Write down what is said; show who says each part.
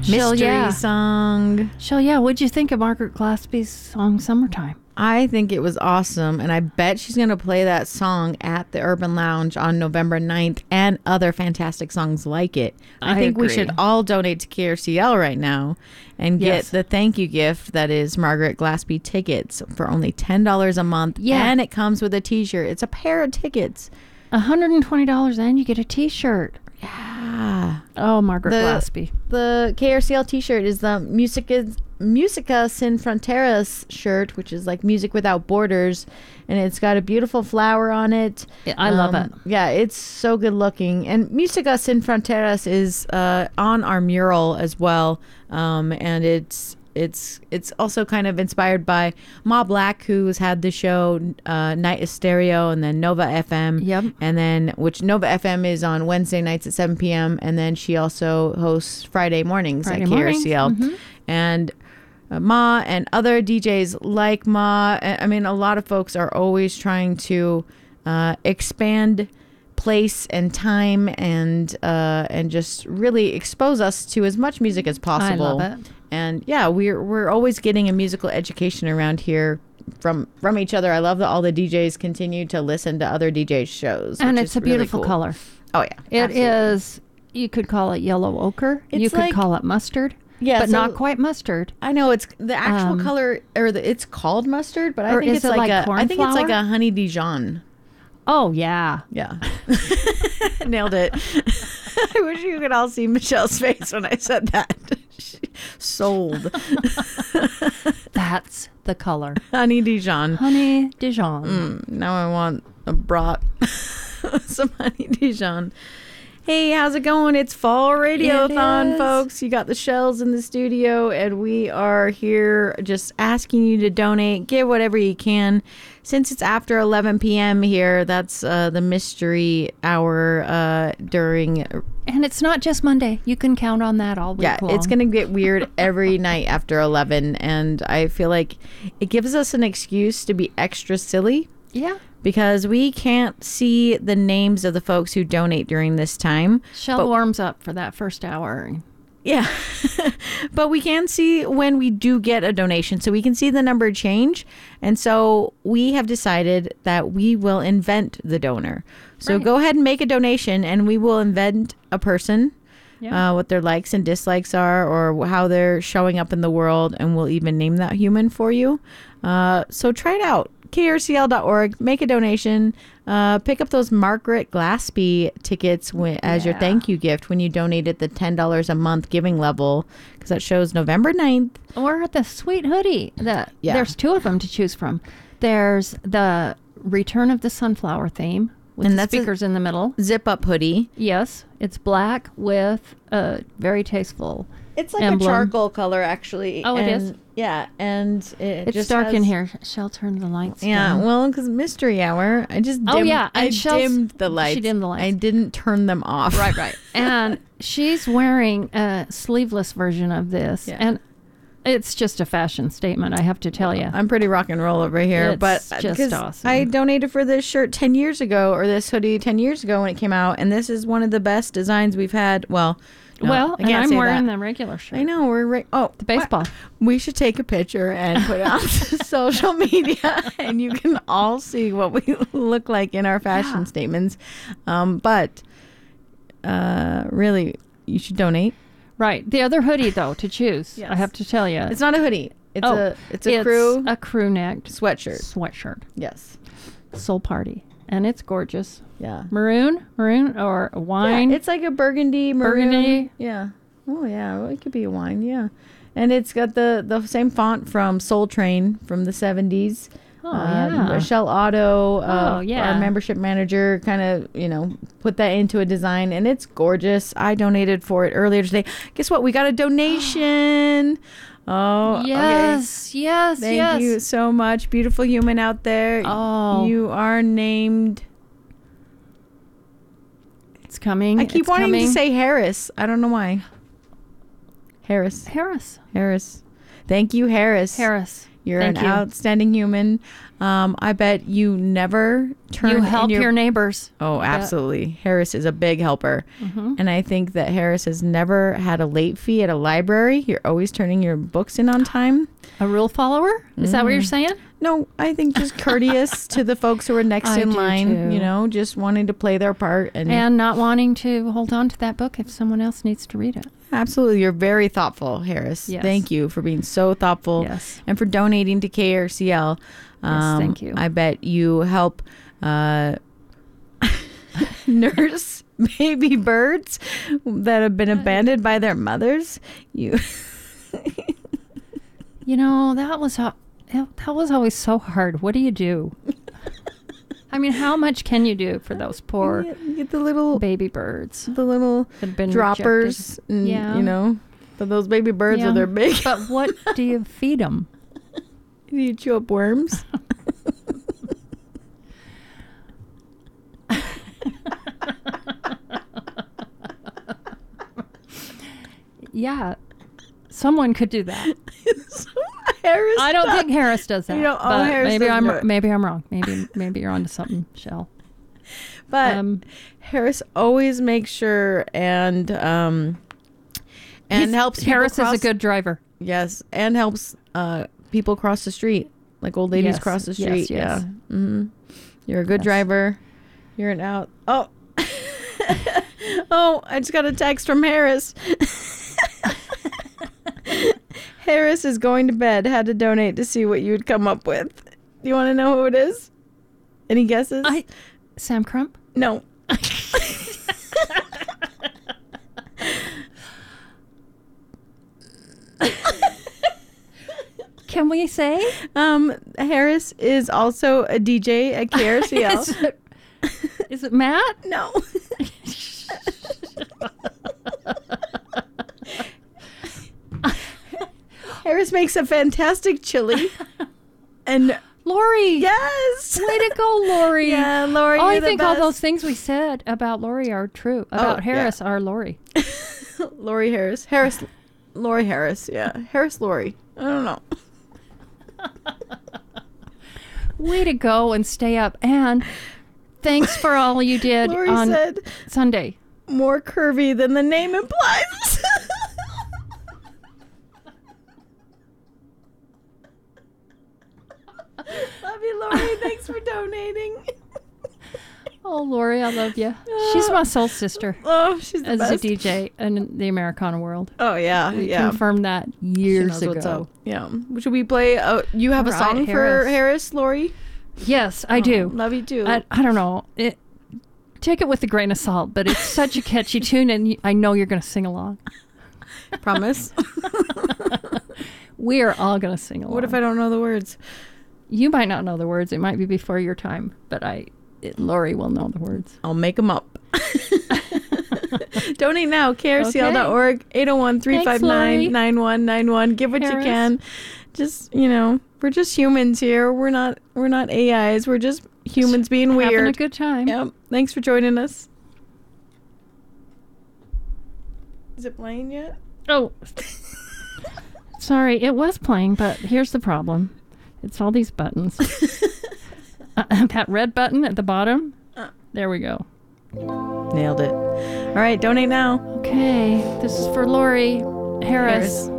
Speaker 1: mystery song.
Speaker 2: Shell, yeah, what'd you think of Margaret Glaspie's song Summertime?
Speaker 1: I think it was awesome, and I bet she's going to play that song at the Urban Lounge on November 9th and other fantastic songs like it. I think we should all donate to KRCL right now and get the thank you gift that is Margaret Glaspie tickets for only $10 a month.
Speaker 2: Yeah.
Speaker 1: And it comes with a t-shirt. It's a pair of tickets.
Speaker 2: $120 and you get a t-shirt.
Speaker 1: Yeah.
Speaker 2: Oh, Margaret Glaspie.
Speaker 1: The KRCL t-shirt is the Musica Sin Fronteras shirt, which is like music without borders, and it's got a beautiful flower on it.
Speaker 2: I love it.
Speaker 1: Yeah, it's so good looking. And Musica Sin Fronteras is on our mural as well, and it's also kind of inspired by Ma Black, who's had the show Night is Stereo and then Nova FM.
Speaker 2: Yep.
Speaker 1: And then, which Nova FM is on Wednesday nights at 7 p.m. And then she also hosts Friday mornings at KRCL.
Speaker 2: Mm-hmm.
Speaker 1: And Ma and other DJs like Ma, I mean, a lot of folks are always trying to expand place and time and just really expose us to as much music as possible.
Speaker 2: I love it.
Speaker 1: And yeah, we're always getting a musical education around here from each other. I love that all the DJs continue to listen to other DJs' shows.
Speaker 2: And it's a beautiful color.
Speaker 1: Oh yeah.
Speaker 2: It is. You could call it yellow ochre. You could call it mustard.
Speaker 1: Yeah,
Speaker 2: but not quite mustard.
Speaker 1: I know it's the actual color, or it's called mustard, but I think it's like
Speaker 2: corn flour?
Speaker 1: it's like a honey Dijon.
Speaker 2: Oh yeah,
Speaker 1: yeah, nailed it. I wish you could all see Michelle's face when I said that. Sold.
Speaker 2: That's the color.
Speaker 1: Honey Dijon.
Speaker 2: Honey Dijon.
Speaker 1: Now I want a brat. Some honey Dijon. Hey, how's it going? It's Fall Radiothon, folks. You got the Shells in the studio, and we are here just asking you to donate. Give whatever you can. Since it's after 11 p.m. here, that's the mystery hour during...
Speaker 2: And it's not just Monday. You can count on that all week long.
Speaker 1: It's going to get weird every night after 11, and I feel like it gives us an excuse to be extra silly.
Speaker 2: Yeah.
Speaker 1: Because we can't see the names of the folks who donate during this time.
Speaker 2: Shell warms up for that first hour.
Speaker 1: Yeah. But we can see when we do get a donation. So we can see the number change. And so we have decided that we will invent the donor. So go ahead and make a donation and we will invent a person. Yeah. What their likes and dislikes are or how they're showing up in the world. And we'll even name that human for you. So try it out. KRCL.org, make a donation, pick up those Margaret Glaspie tickets as your thank you gift when you donated the $10 a month giving level, because that shows November 9th.
Speaker 2: Or the sweet hoodie. There's two of them to choose from. There's the Return of the Sunflower theme with the speakers in the middle.
Speaker 1: Zip-up hoodie.
Speaker 2: Yes, it's black with a very tasteful
Speaker 1: It's like
Speaker 2: emblem.
Speaker 1: A charcoal color, actually.
Speaker 2: Oh, it is?
Speaker 1: Yeah, and it's
Speaker 2: just dark in here. Shell turned the lights down.
Speaker 1: Yeah, well, because mystery hour, I just dimmed, I dimmed the lights.
Speaker 2: She dimmed the lights.
Speaker 1: I didn't turn them off.
Speaker 2: Right. And she's wearing a sleeveless version of this. Yeah. And it's just a fashion statement, I have to tell you.
Speaker 1: I'm pretty rock and roll over here.
Speaker 2: It's just awesome.
Speaker 1: I donated for this shirt 10 years ago, or this hoodie 10 years ago when it came out, and this is one of the best designs we've had. Well,
Speaker 2: and I'm wearing the regular shirt.
Speaker 1: I know.
Speaker 2: The baseball.
Speaker 1: We should take a picture and put it on social media, and you can all see what we look like in our fashion statements. But really, you should donate.
Speaker 2: Right. The other hoodie, though, to choose, I have to tell you.
Speaker 1: It's not a hoodie. It's a
Speaker 2: crew neck
Speaker 1: sweatshirt. Yes.
Speaker 2: Soul Party. And it's gorgeous.
Speaker 1: Yeah.
Speaker 2: Maroon or a wine.
Speaker 1: Yeah, it's like a burgundy maroon. Yeah. Oh yeah, well, it could be a wine. Yeah. And it's got the same font from Soul Train from the 70s.
Speaker 2: Oh yeah.
Speaker 1: Michelle Otto, our membership manager, kind of put that into a design, and it's gorgeous. I donated for it earlier today. Guess what? We got a donation. Oh,
Speaker 2: yes, okay. Yes,
Speaker 1: Thank you so much, beautiful human out there.
Speaker 2: Oh,
Speaker 1: you are named.
Speaker 2: It's coming.
Speaker 1: I keep wanting to say Harris. I don't know why. Harris.
Speaker 2: Harris.
Speaker 1: Thank you, Harris. You're an outstanding human. I bet you never turn.
Speaker 2: You help your neighbors.
Speaker 1: Oh, absolutely. Harris is a big helper. And I think that Harris has never had a late fee at a library. You're always turning your books in on time.
Speaker 2: A rule follower? Is that what you're saying?
Speaker 1: No, I think just courteous to the folks who are next in line, too. Just wanting to play their part.
Speaker 2: And not wanting to hold on to that book if someone else needs to read it.
Speaker 1: Absolutely. You're very thoughtful, Harris.
Speaker 2: Yes.
Speaker 1: Thank you for being so thoughtful.
Speaker 2: Yes.
Speaker 1: And for donating to KRCL.
Speaker 2: Yes, thank you.
Speaker 1: I bet you help nurse baby birds that have been abandoned by their mothers.
Speaker 2: That was always so hard. What do you do? I mean, how much can you do for those poor
Speaker 1: get the little
Speaker 2: baby birds?
Speaker 1: The little droppers. And, but those baby birds are their big.
Speaker 2: But what do you feed them?
Speaker 1: Do you chew up worms?
Speaker 2: Yeah. Someone could do that.
Speaker 1: Harris.
Speaker 2: I don't think Harris does that.
Speaker 1: Harris
Speaker 2: maybe I'm wrong. Maybe you're onto something, Shell.
Speaker 1: But Harris always makes sure and helps people
Speaker 2: Harris is a good driver.
Speaker 1: Yes, and helps people cross the street, like old ladies cross the street.
Speaker 2: Yes.
Speaker 1: Yeah. Mm-hmm. You're a good driver. You're an out. Oh. Oh, I just got a text from Harris. Harris is going to bed. Had to donate to see what you'd come up with. Do you want to know who it is? Any guesses?
Speaker 2: Sam Crump?
Speaker 1: No.
Speaker 2: Can we say?
Speaker 1: Harris is also a DJ at KRCL.
Speaker 2: Is it Matt?
Speaker 1: No. Harris makes a fantastic chili. And
Speaker 2: Lori.
Speaker 1: Yes.
Speaker 2: Way to go, Lori.
Speaker 1: Yeah, Lori.
Speaker 2: I think all those things we said about Lori are true. About Harris are Lori.
Speaker 1: Lori Harris. Lori Harris. Yeah. Harris Lori. I don't know.
Speaker 2: Way to go and stay up. And thanks for all you did
Speaker 1: Lori
Speaker 2: on
Speaker 1: said,
Speaker 2: Sunday.
Speaker 1: More curvy than the name implies. Love you, Lori. Thanks for donating.
Speaker 2: Oh, Lori, I love you. She's my soul sister.
Speaker 1: Oh, she's the best.
Speaker 2: As a DJ in the Americana world.
Speaker 1: Oh, yeah.
Speaker 2: We confirmed that years ago.
Speaker 1: What's up. Yeah. Should we play? You have a song for Harris, Lori?
Speaker 2: Yes, I do.
Speaker 1: Love you, too.
Speaker 2: I don't know. Take it with a grain of salt, but it's such a catchy tune, and I know you're going to sing along.
Speaker 1: Promise?
Speaker 2: We are all going to sing along.
Speaker 1: What if I don't know the words?
Speaker 2: You might not know the words. It might be before your time, but Lori will know the words.
Speaker 1: I'll make them up. Donate now, krcl.org, 801-359-9191. Give what you can. Just, we're just humans here. We're not AIs. We're just humans being weird.
Speaker 2: Having a good time.
Speaker 1: Yep. Thanks for joining us. Is it playing yet?
Speaker 2: Oh. Sorry, it was playing, but here's the problem. It's all these buttons. That red button at the bottom. There we go.
Speaker 1: Nailed it. All right, donate now.
Speaker 2: Okay, this is for Lori Harris.